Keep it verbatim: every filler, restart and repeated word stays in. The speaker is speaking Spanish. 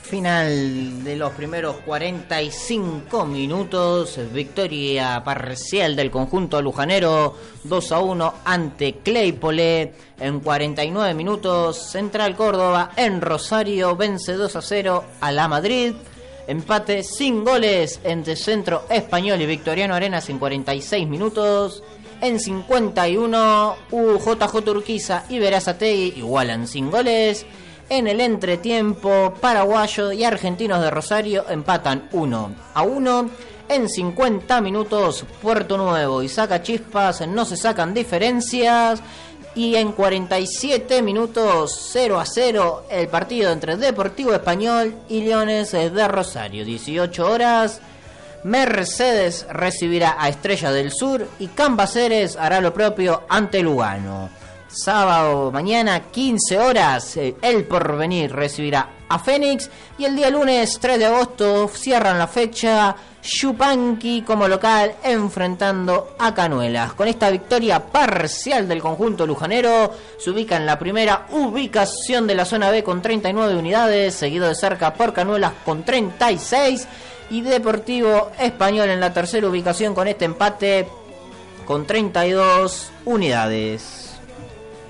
Final de los primeros cuarenta y cinco minutos, victoria parcial del conjunto lujanero, dos a uno ante Claypole. En cuarenta y nueve minutos, Central Córdoba en Rosario vence dos a cero a La Madrid. Empate sin goles entre Centro Español y Victoriano Arenas en cuarenta y seis minutos. En cincuenta y uno, U J J Urquiza y Berazategui igualan sin goles. En el entretiempo, Paraguayo y Argentinos de Rosario empatan uno a uno. En cincuenta minutos, Puerto Nuevo y Sacachispas no se sacan diferencias. Y en cuarenta y siete minutos, cero a cero, el partido entre Deportivo Español y Leones de Rosario. dieciocho horas, Mercedes recibirá a Estrella del Sur y Cambaceres hará lo propio ante Lugano. Sábado mañana, quince horas, El Porvenir recibirá a Fénix. Y el día lunes tres de agosto cierran la fecha Yupanqui como local enfrentando a Canuelas. Con esta victoria parcial del conjunto lujanero, se ubica en la primera ubicación de la zona B con treinta y nueve unidades, seguido de cerca por Canuelas con treinta y seis, y Deportivo Español en la tercera ubicación con este empate con treinta y dos unidades.